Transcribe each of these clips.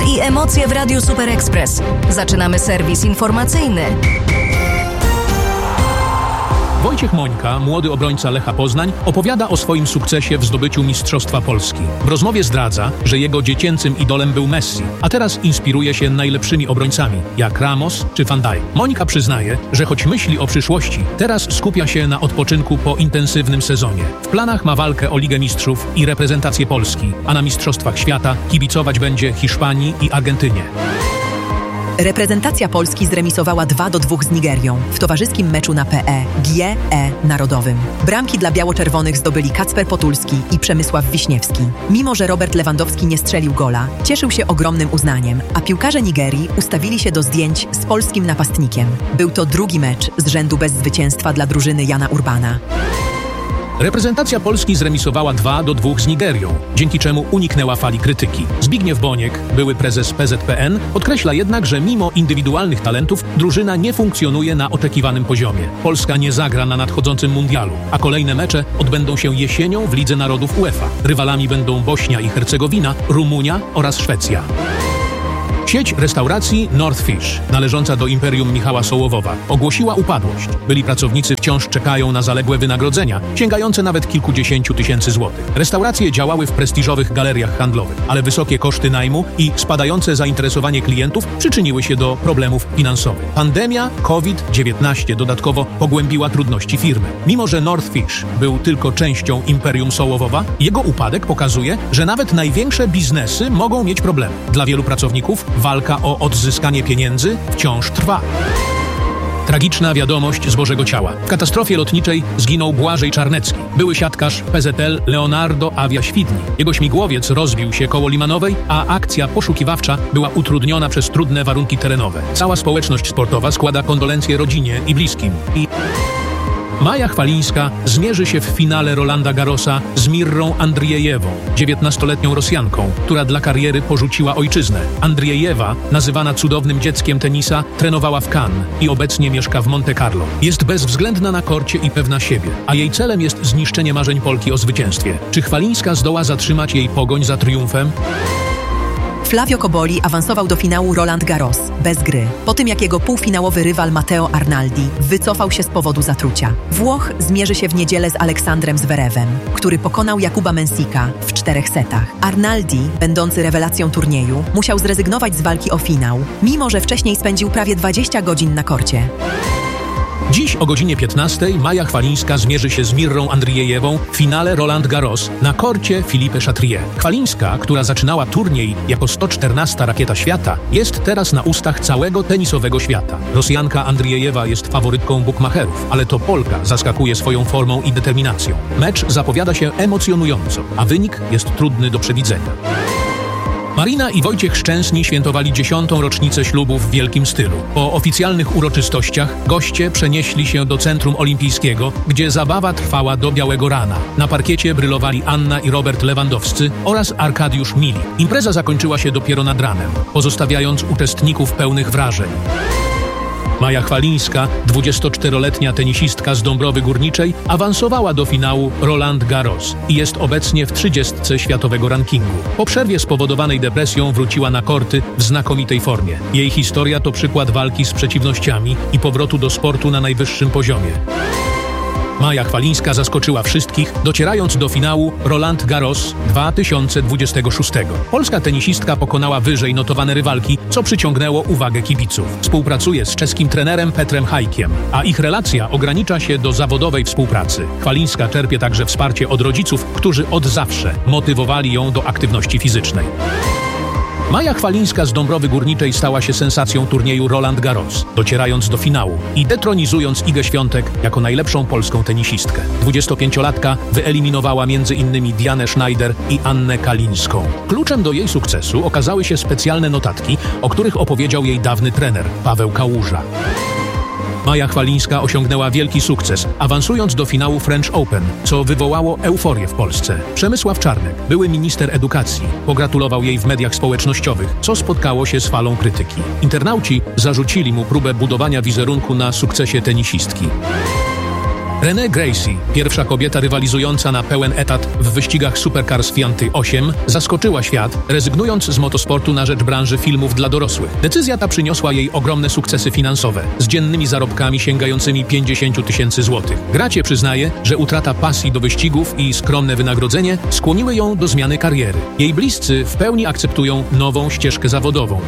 i emocje w Radiu Super Express. Zaczynamy serwis informacyjny. Wojciech Mońka, młody obrońca Lecha Poznań, opowiada o swoim sukcesie w zdobyciu Mistrzostwa Polski. W rozmowie zdradza, że jego dziecięcym idolem był Messi, a teraz inspiruje się najlepszymi obrońcami, jak Ramos czy Van Dijk. Mońka przyznaje, że choć myśli o przyszłości, teraz skupia się na odpoczynku po intensywnym sezonie. W planach ma walkę o Ligę Mistrzów i reprezentację Polski, a na Mistrzostwach Świata kibicować będzie Hiszpanii i Argentynie. Reprezentacja Polski zremisowała 2-2 z Nigerią w towarzyskim meczu na PGE Narodowym. Bramki dla biało-czerwonych zdobyli Kacper Potulski i Przemysław Wiśniewski. Mimo że Robert Lewandowski nie strzelił gola, cieszył się ogromnym uznaniem, a piłkarze Nigerii ustawili się do zdjęć z polskim napastnikiem. Był to drugi mecz z rzędu bez zwycięstwa dla drużyny Jana Urbana. Reprezentacja Polski zremisowała 2-2 z Nigerią, dzięki czemu uniknęła fali krytyki. Zbigniew Boniek, były prezes PZPN, podkreśla jednak, że mimo indywidualnych talentów drużyna nie funkcjonuje na oczekiwanym poziomie. Polska nie zagra na nadchodzącym mundialu, a kolejne mecze odbędą się jesienią w Lidze Narodów UEFA. Rywalami będą Bośnia i Hercegowina, Rumunia oraz Szwecja. Sieć restauracji North Fish, należąca do Imperium Michała Sołowowa, ogłosiła upadłość. Byli pracownicy wciąż czekają na zaległe wynagrodzenia, sięgające nawet kilkudziesięciu tysięcy złotych. Restauracje działały w prestiżowych galeriach handlowych, ale wysokie koszty najmu i spadające zainteresowanie klientów przyczyniły się do problemów finansowych. Pandemia COVID-19 dodatkowo pogłębiła trudności firmy. Mimo że North Fish był tylko częścią Imperium Sołowowa, jego upadek pokazuje, że nawet największe biznesy mogą mieć problemy. Dla wielu pracowników walka o odzyskanie pieniędzy wciąż trwa. Tragiczna wiadomość z Bożego Ciała. W katastrofie lotniczej zginął Błażej Czarnecki, były siatkarz PZL Leonardo Avia-Świdni. Jego śmigłowiec rozbił się koło Limanowej, a akcja poszukiwawcza była utrudniona przez trudne warunki terenowe. Cała społeczność sportowa składa kondolencje rodzinie i bliskim. Maja Chwalińska zmierzy się w finale Rolanda Garrosa z Mirrą Andrijejewą, 19-letnią Rosjanką, która dla kariery porzuciła ojczyznę. Andrijejewa, nazywana cudownym dzieckiem tenisa, trenowała w Cannes i obecnie mieszka w Monte Carlo. Jest bezwzględna na korcie i pewna siebie, a jej celem jest zniszczenie marzeń Polki o zwycięstwie. Czy Chwalińska zdoła zatrzymać jej pogoń za triumfem? Flavio Cobolli awansował do finału Roland Garros bez gry, po tym jak jego półfinałowy rywal Matteo Arnaldi wycofał się z powodu zatrucia. Włoch zmierzy się w niedzielę z Aleksandrem Zverevem, który pokonał Jakuba Mensika w 4 setach. Arnaldi, będący rewelacją turnieju, musiał zrezygnować z walki o finał, mimo że wcześniej spędził prawie 20 godzin na korcie. Dziś o godzinie 15 Maja Chwalińska zmierzy się z Mirrą Andrijejewą w finale Roland Garros na korcie Philippe Chatrier. Chwalińska, która zaczynała turniej jako 114 rakieta świata, jest teraz na ustach całego tenisowego świata. Rosjanka Andrijejewa jest faworytką bukmacherów, ale to Polka zaskakuje swoją formą i determinacją. Mecz zapowiada się emocjonująco, a wynik jest trudny do przewidzenia. Marina i Wojciech Szczęsni świętowali 10. rocznicę ślubu w wielkim stylu. Po oficjalnych uroczystościach goście przenieśli się do Centrum Olimpijskiego, gdzie zabawa trwała do białego rana. Na parkiecie brylowali Anna i Robert Lewandowscy oraz Arkadiusz Milik. Impreza zakończyła się dopiero nad ranem, pozostawiając uczestników pełnych wrażeń. Maja Chwalińska, 24-letnia tenisistka z Dąbrowy Górniczej, awansowała do finału Roland Garros i jest obecnie w 30 światowego rankingu. Po przerwie spowodowanej depresją wróciła na korty w znakomitej formie. Jej historia to przykład walki z przeciwnościami i powrotu do sportu na najwyższym poziomie. Maja Chwalińska zaskoczyła wszystkich, docierając do finału Roland Garros 2026. Polska tenisistka pokonała wyżej notowane rywalki, co przyciągnęło uwagę kibiców. Współpracuje z czeskim trenerem Petrem Hajkiem, a ich relacja ogranicza się do zawodowej współpracy. Chwalińska czerpie także wsparcie od rodziców, którzy od zawsze motywowali ją do aktywności fizycznej. Maja Chwalińska z Dąbrowy Górniczej stała się sensacją turnieju Roland Garros, docierając do finału i detronizując Igę Świątek jako najlepszą polską tenisistkę. 25-latka wyeliminowała m.in. Dianę Schneider i Annę Kalińską. Kluczem do jej sukcesu okazały się specjalne notatki, o których opowiedział jej dawny trener Paweł Kałuża. Maja Chwalińska osiągnęła wielki sukces, awansując do finału French Open, co wywołało euforię w Polsce. Przemysław Czarnek, były minister edukacji, pogratulował jej w mediach społecznościowych, co spotkało się z falą krytyki. Internauci zarzucili mu próbę budowania wizerunku na sukcesie tenisistki. Renée Gracie, pierwsza kobieta rywalizująca na pełen etat w wyścigach Supercars Fianty 8, zaskoczyła świat, rezygnując z motosportu na rzecz branży filmów dla dorosłych. Decyzja ta przyniosła jej ogromne sukcesy finansowe, z dziennymi zarobkami sięgającymi 50 000 złotych. Gracie przyznaje, że utrata pasji do wyścigów i skromne wynagrodzenie skłoniły ją do zmiany kariery. Jej bliscy w pełni akceptują nową ścieżkę zawodową.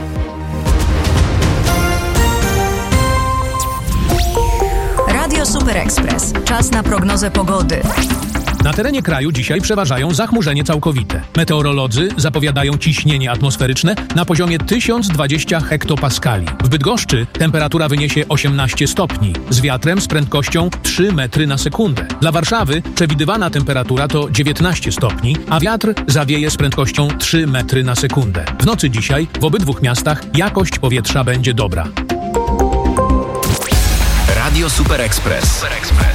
Radio Super Express. Czas na prognozę pogody. Na terenie kraju dzisiaj przeważają zachmurzenie całkowite. Meteorolodzy zapowiadają ciśnienie atmosferyczne na poziomie 1020 hektopaskali. W Bydgoszczy temperatura wyniesie 18 stopni, z wiatrem z prędkością 3 metry na sekundę. Dla Warszawy przewidywana temperatura to 19 stopni, a wiatr zawieje z prędkością 3 metry na sekundę. W nocy dzisiaj w obydwu miastach jakość powietrza będzie dobra. Radio Super Express.